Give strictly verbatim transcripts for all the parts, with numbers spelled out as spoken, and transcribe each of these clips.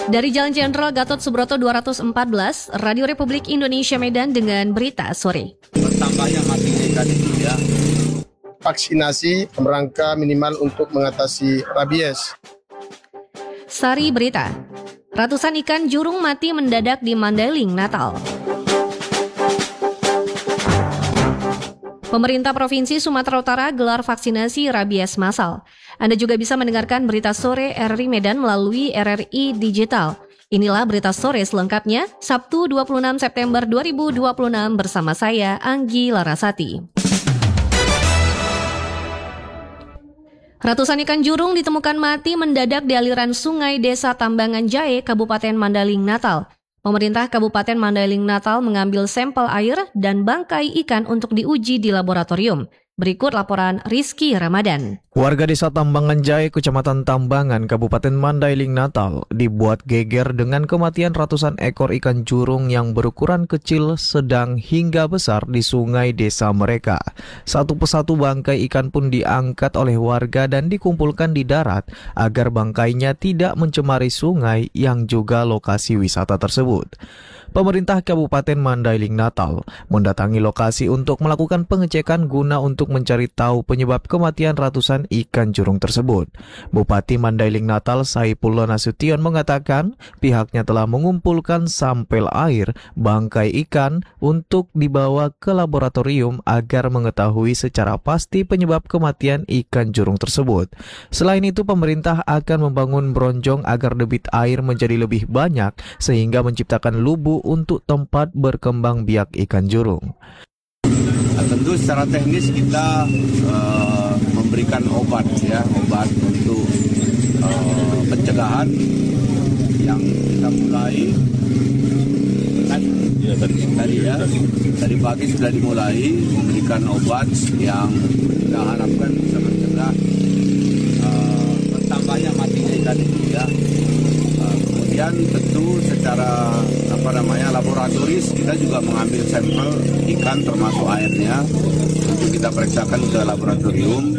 Dari Jalan Jenderal Gatot Subroto dua ratus empat belas, Radio Republik Indonesia Medan dengan berita sore. Bertambahnya mati ikan itu ya. Vaksinasi merangka minimal untuk mengatasi rabies. Sari berita. Ratusan ikan jurung mati mendadak di Mandailing, Natal. Pemerintah Provinsi Sumatera Utara gelar vaksinasi rabies massal. Anda juga bisa mendengarkan berita sore R R I Medan melalui R R I Digital. Inilah berita sore selengkapnya, Sabtu dua puluh enam September dua ribu dua puluh enam bersama saya, Anggi Larasati. Ratusan ikan jurung ditemukan mati mendadak di aliran sungai Desa Tambangan Jae, Kabupaten Mandailing, Natal. Pemerintah Kabupaten Mandailing, Natal mengambil sampel air dan bangkai ikan untuk diuji di laboratorium. Berikut laporan Rizky Ramadan. Warga Desa Tambangan Jae, Kecamatan Tambangan, Kabupaten Mandailing, Natal, dibuat geger dengan kematian ratusan ekor ikan jurung yang berukuran kecil, sedang hingga besar di sungai desa mereka. Satu persatu bangkai ikan pun diangkat oleh warga dan dikumpulkan di darat agar bangkainya tidak mencemari sungai yang juga lokasi wisata tersebut. Pemerintah Kabupaten Mandailing, Natal mendatangi lokasi untuk melakukan pengecekan guna untuk mencari tahu penyebab kematian ratusan ikan jurung tersebut. Bupati Mandailing, Natal Saipullah Nasution mengatakan pihaknya telah mengumpulkan sampel air bangkai ikan untuk dibawa ke laboratorium agar mengetahui secara pasti penyebab kematian ikan jurung tersebut. Selain itu, pemerintah akan membangun bronjong agar debit air menjadi lebih banyak sehingga menciptakan lubuk untuk tempat berkembang biak ikan jurung. Nah, tentu secara teknis kita uh, memberikan obat ya, obat untuk uh, pencegahan yang kita mulai tadi, ya, tadi, tadi ya, tadi pagi sudah dimulai memberikan obat yang kita harapkan bisa mencegah uh, bertambahnya matinya ikan itu ya. Kemudian tentu secara apa namanya laboratoris kita juga mengambil sampel ikan termasuk airnya untuk kita periksakan ke laboratorium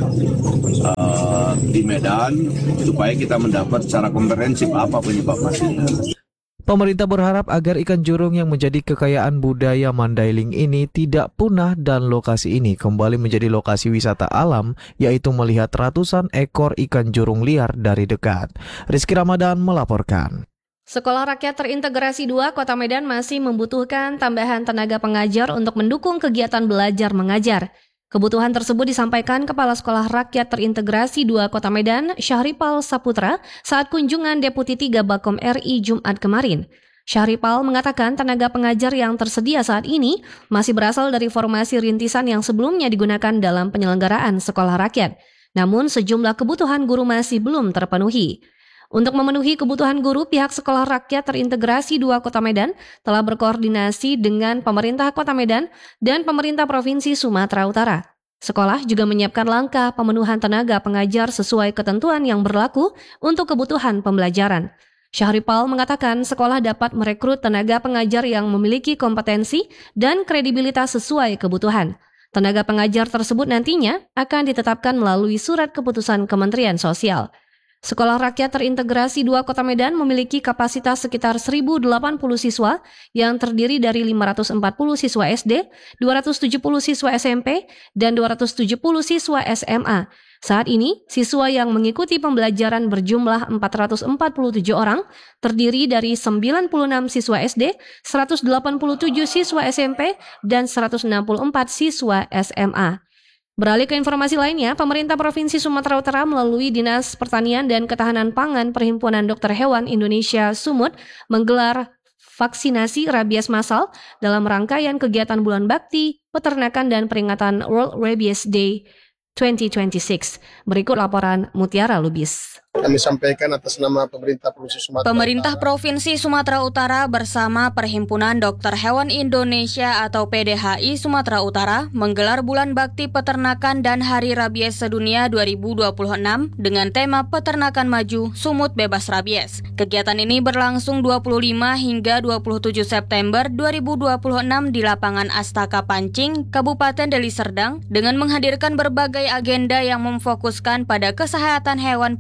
uh, di Medan supaya kita mendapat secara komprehensif apa penyebab matinya. Pemerintah berharap agar ikan jurung yang menjadi kekayaan budaya Mandailing ini tidak punah dan lokasi ini kembali menjadi lokasi wisata alam, yaitu melihat ratusan ekor ikan jurung liar dari dekat. Rizky Ramadan melaporkan. Sekolah Rakyat Terintegrasi dua Kota Medan masih membutuhkan tambahan tenaga pengajar untuk mendukung kegiatan belajar mengajar. Kebutuhan tersebut disampaikan Kepala Sekolah Rakyat Terintegrasi dua Kota Medan, Syahripal Saputra, saat kunjungan Deputi tiga Bakom R I Jumat kemarin. Syahripal mengatakan tenaga pengajar yang tersedia saat ini masih berasal dari formasi rintisan yang sebelumnya digunakan dalam penyelenggaraan sekolah rakyat. Namun sejumlah kebutuhan guru masih belum terpenuhi. Untuk memenuhi kebutuhan guru, pihak Sekolah Rakyat Terintegrasi dua Kota Medan telah berkoordinasi dengan pemerintah Kota Medan dan pemerintah Provinsi Sumatera Utara. Sekolah juga menyiapkan langkah pemenuhan tenaga pengajar sesuai ketentuan yang berlaku untuk kebutuhan pembelajaran. Syahripal mengatakan sekolah dapat merekrut tenaga pengajar yang memiliki kompetensi dan kredibilitas sesuai kebutuhan. Tenaga pengajar tersebut nantinya akan ditetapkan melalui surat keputusan Kementerian Sosial. Sekolah Rakyat Terintegrasi dua Kota Medan memiliki kapasitas sekitar seribu delapan puluh siswa yang terdiri dari lima ratus empat puluh siswa S D, dua ratus tujuh puluh siswa S M P, dan dua ratus tujuh puluh siswa S M A. Saat ini, siswa yang mengikuti pembelajaran berjumlah empat ratus empat puluh tujuh orang, terdiri dari sembilan puluh enam siswa S D, seratus delapan puluh tujuh siswa S M P, dan seratus enam puluh empat siswa S M A. Beralih ke informasi lainnya, pemerintah Provinsi Sumatera Utara melalui Dinas Pertanian dan Ketahanan Pangan Perhimpunan Dokter Hewan Indonesia Sumut menggelar vaksinasi rabies massal dalam rangkaian kegiatan Bulan Bakti, Peternakan dan peringatan World Rabies Day dua ribu dua puluh enam. Berikut laporan Mutiara Lubis. Kami sampaikan atas nama pemerintah Provinsi Sumatera Pemerintah Utara. Provinsi Sumatera Utara bersama Perhimpunan Dokter Hewan Indonesia atau P D H I Sumatera Utara menggelar Bulan Bakti Peternakan dan Hari Rabies Sedunia dua ribu dua puluh enam dengan tema Peternakan Maju, Sumut Bebas Rabies. Kegiatan ini berlangsung dua puluh lima hingga dua puluh tujuh September dua ribu dua puluh enam di lapangan Astaka Pancing, Kabupaten Deli Serdang dengan menghadirkan berbagai agenda yang memfokuskan pada kesehatan hewan peliharaan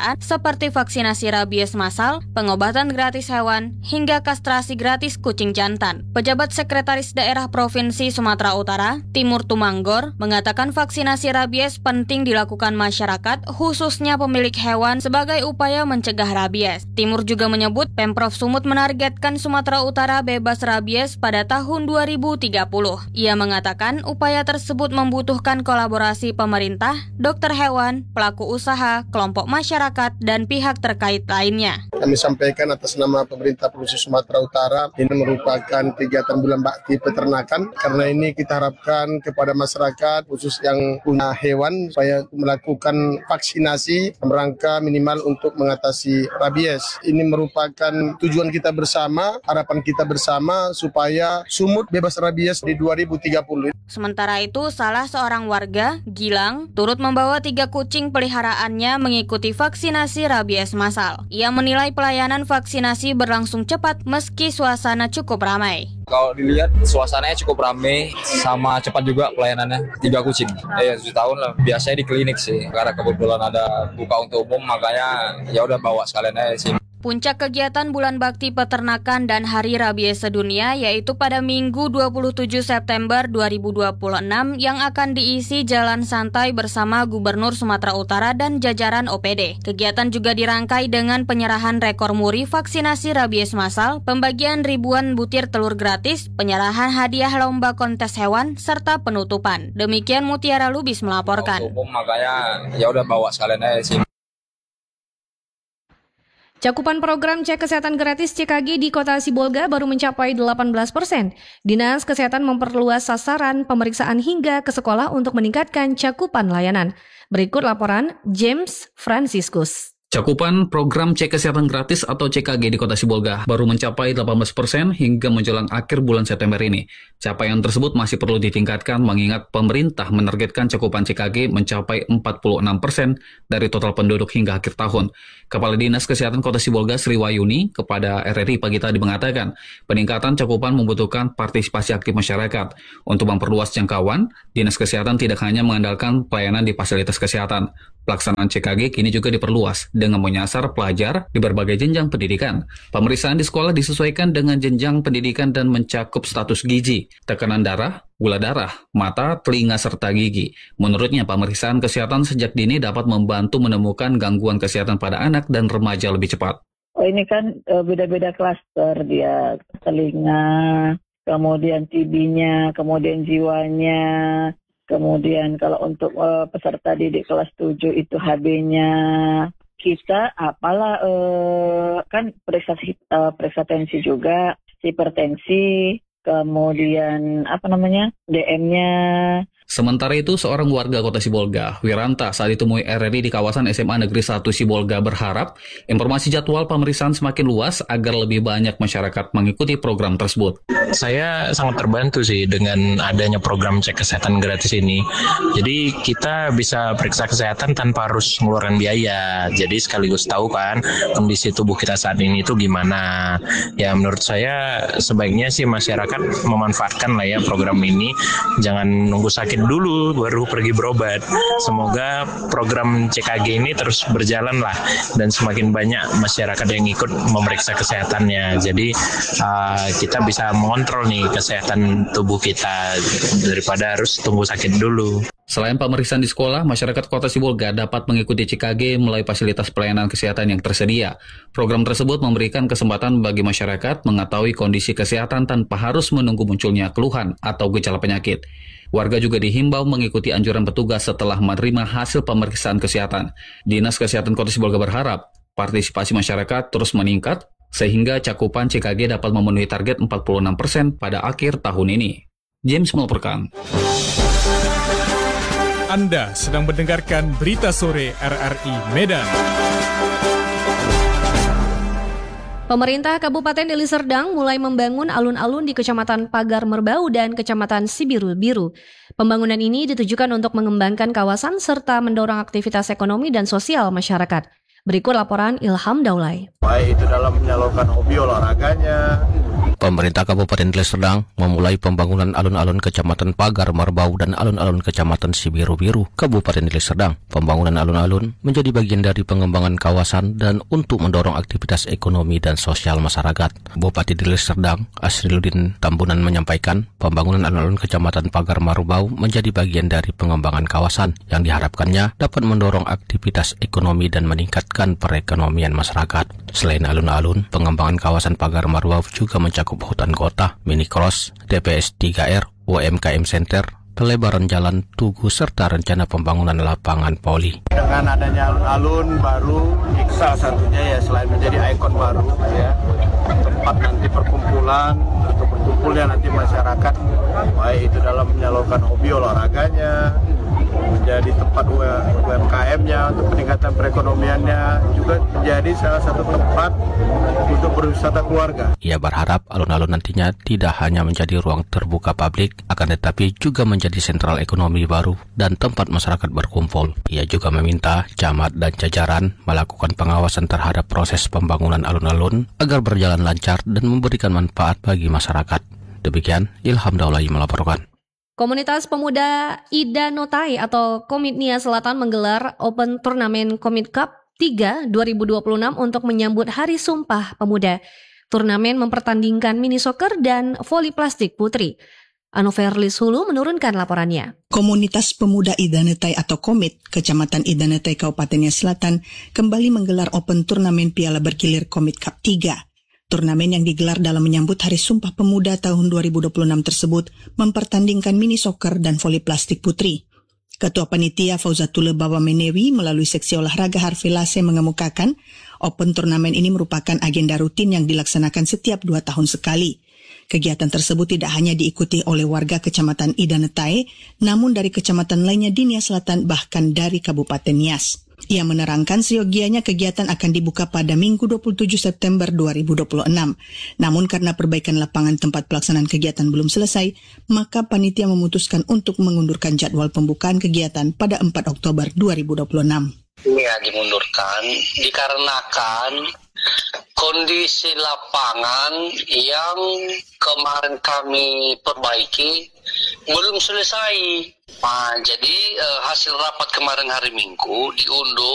pemeliharaan seperti vaksinasi rabies massal, pengobatan gratis hewan, hingga kastrasi gratis kucing jantan. Pejabat Sekretaris Daerah Provinsi Sumatera Utara, Timur Tumanggor, mengatakan vaksinasi rabies penting dilakukan masyarakat, khususnya pemilik hewan, sebagai upaya mencegah rabies. Timur juga menyebut Pemprov Sumut menargetkan Sumatera Utara bebas rabies pada tahun dua ribu tiga puluh. Ia mengatakan upaya tersebut membutuhkan kolaborasi pemerintah, dokter hewan, pelaku usaha, kelompok masyarakat, dan pihak terkait lainnya. Kami sampaikan atas nama pemerintah Provinsi Sumatera Utara, ini merupakan kegiatan bulan bakti peternakan. Karena ini kita harapkan kepada masyarakat, khusus yang punya hewan, supaya melakukan vaksinasi merangka minimal untuk mengatasi rabies. Ini merupakan tujuan kita bersama, harapan kita bersama supaya Sumut bebas rabies di dua ribu tiga puluh. Sementara itu, salah seorang warga, Gilang, turut membawa tiga kucing peliharaannya mengikuti vaksinasi rabies massal. Ia menilai pelayanan vaksinasi berlangsung cepat meski suasana cukup ramai. Kalau dilihat suasananya cukup ramai sama cepat juga pelayanannya. Tiga kucing, eh tujuh tahun lah. Biasanya di klinik sih, karena kebetulan ada buka untuk umum, makanya ya udah bawa sekalian aja sih. Puncak kegiatan Bulan Bakti Peternakan dan Hari Rabies Sedunia yaitu pada Minggu dua puluh tujuh September dua ribu dua puluh enam yang akan diisi jalan santai bersama Gubernur Sumatera Utara dan jajaran O P D. Kegiatan juga dirangkai dengan penyerahan rekor muri vaksinasi rabies massal, pembagian ribuan butir telur gratis, penyerahan hadiah lomba kontes hewan, serta penutupan. Demikian Mutiara Lubis melaporkan. Umum, makanya ya udah bawa sekalian aja sih. Cakupan program cek kesehatan gratis C K G di Kota Sibolga baru mencapai delapan belas persen. Dinas Kesehatan memperluas sasaran pemeriksaan hingga ke sekolah untuk meningkatkan cakupan layanan. Berikut laporan James Franciscus. Cakupan program cek kesehatan gratis atau C K G di Kota Sibolga baru mencapai delapan belas persen hingga menjelang akhir bulan September ini. Capaian tersebut masih perlu ditingkatkan mengingat pemerintah menargetkan cakupan C K G mencapai empat puluh enam persen dari total penduduk hingga akhir tahun. Kepala Dinas Kesehatan Kota Sibolga Sri Wayuni kepada R R I pagi tadi mengatakan, peningkatan cakupan membutuhkan partisipasi aktif masyarakat. Untuk memperluas jangkauan, Dinas Kesehatan tidak hanya mengandalkan pelayanan di fasilitas kesehatan. Pelaksanaan C K G kini juga diperluas dengan menyasar pelajar di berbagai jenjang pendidikan. Pemeriksaan di sekolah disesuaikan dengan jenjang pendidikan dan mencakup status gizi, tekanan darah, gula darah, mata, telinga, serta gigi. Menurutnya, pemeriksaan kesehatan sejak dini dapat membantu menemukan gangguan kesehatan pada anak dan remaja lebih cepat. Oh, ini kan e, beda-beda klaster dia, telinga, kemudian T B-nya, kemudian jiwanya. Kemudian kalau untuk uh, peserta didik kelas tujuh itu H B-nya kita apalah uh, kan periksa uh, periksa tensi juga, hipertensi, kemudian apa namanya D M-nya. Sementara itu, seorang warga Kota Sibolga, Wiranta, saat ditemui R R I di kawasan S M A Negeri satu Sibolga berharap informasi jadwal pemeriksaan semakin luas agar lebih banyak masyarakat mengikuti program tersebut. Saya sangat terbantu sih dengan adanya program cek kesehatan gratis ini. Jadi kita bisa periksa kesehatan tanpa harus mengeluarkan biaya. Jadi sekaligus tahu kan kondisi tubuh kita saat ini itu gimana. Ya menurut saya sebaiknya sih masyarakat memanfaatkan lah ya program ini. Jangan nunggu sakit dulu baru pergi berobat. Semoga program C K G ini terus berjalan lah dan semakin banyak masyarakat yang ikut memeriksa kesehatannya. Jadi uh, kita bisa mengontrol nih kesehatan tubuh kita daripada harus tunggu sakit dulu. Selain pemeriksaan di sekolah, masyarakat Kota Sibolga dapat mengikuti C K G melalui fasilitas pelayanan kesehatan yang tersedia. Program tersebut memberikan kesempatan bagi masyarakat mengetahui kondisi kesehatan tanpa harus menunggu munculnya keluhan atau gejala penyakit. Warga juga dihimbau mengikuti anjuran petugas setelah menerima hasil pemeriksaan kesehatan. Dinas Kesehatan Kota Sibolga berharap partisipasi masyarakat terus meningkat sehingga cakupan C K G dapat memenuhi target empat puluh enam persen pada akhir tahun ini. James melaporkan. Anda sedang mendengarkan Berita Sore R R I Medan. Pemerintah Kabupaten Deli Serdang mulai membangun alun-alun di Kecamatan Pagar Merbau dan Kecamatan Sibiru-Biru. Pembangunan ini ditujukan untuk mengembangkan kawasan serta mendorong aktivitas ekonomi dan sosial masyarakat. Berikut laporan Ilham Daulay. Baik itu dalam menyalurkan hobi olahraganya, Pemerintah Kabupaten Deli Serdang memulai pembangunan alun-alun Kecamatan Pagar Marbau dan alun-alun Kecamatan Sibiru-Biru, Kabupaten Deli Serdang. Pembangunan alun-alun menjadi bagian dari pengembangan kawasan dan untuk mendorong aktivitas ekonomi dan sosial masyarakat. Bupati Deli Serdang, Asriluddin Tambunan menyampaikan, pembangunan alun-alun Kecamatan Pagar Marbau menjadi bagian dari pengembangan kawasan yang diharapkannya dapat mendorong aktivitas ekonomi dan meningkatkan perekonomian masyarakat. Selain alun-alun, pengembangan kawasan Pagar Marbau juga mencakup hutan kota, mini cross, T P S tiga R, U M K M Center, pelebaran jalan Tugu, serta rencana pembangunan lapangan poli. Dengan adanya alun-alun baru, salah satunya ya selain menjadi ikon baru, ya tempat nanti perkumpulan untuk berkumpulnya nanti masyarakat, baik itu dalam menyalurkan hobi olahraganya, menjadi tempat U M K M-nya untuk peningkatan perekonomiannya, juga menjadi salah satu tempat untuk berwisata keluarga. Ia berharap alun-alun nantinya tidak hanya menjadi ruang terbuka publik, akan tetapi juga menjadi sentral ekonomi baru dan tempat masyarakat berkumpul. Ia juga meminta camat dan jajaran melakukan pengawasan terhadap proses pembangunan alun-alun agar berjalan lancar dan memberikan manfaat bagi masyarakat. Demikian, Ilham Daulahi melaporkan. Komunitas Pemuda Ida Notai atau Komit Nia Selatan menggelar Open Turnamen Komit Cup tiga dua ribu dua puluh enam untuk menyambut Hari Sumpah Pemuda. Turnamen mempertandingkan mini soccer dan voli plastik putri. Anoverlis Hulu menurunkan laporannya. Komunitas Pemuda Ida Notai atau Komit, Kecamatan Ida Notai, Kabupaten Nia Selatan, kembali menggelar Open Turnamen Piala Bergilir Komit Cup tiga. Turnamen yang digelar dalam menyambut Hari Sumpah Pemuda tahun dua ribu dua puluh enam tersebut mempertandingkan mini soccer dan voli plastik putri. Ketua Panitia Fauzatul Bawa Menewi melalui seksi olahraga Harvelase mengemukakan, Open Turnamen ini merupakan agenda rutin yang dilaksanakan setiap dua tahun sekali. Kegiatan tersebut tidak hanya diikuti oleh warga Kecamatan Ida Notai, namun dari kecamatan lainnya di Nia Selatan bahkan dari Kabupaten Nias. Ia menerangkan seyogianya kegiatan akan dibuka pada Minggu dua puluh tujuh September dua ribu dua puluh enam. Namun karena perbaikan lapangan tempat pelaksanaan kegiatan belum selesai, maka panitia memutuskan untuk mengundurkan jadwal pembukaan kegiatan pada empat Oktober dua ribu dua puluh enam. Ya, dimundurkan dikarenakan kondisi lapangan yang kemarin kami perbaiki belum selesai. Nah, jadi eh, hasil rapat kemarin hari Minggu diundur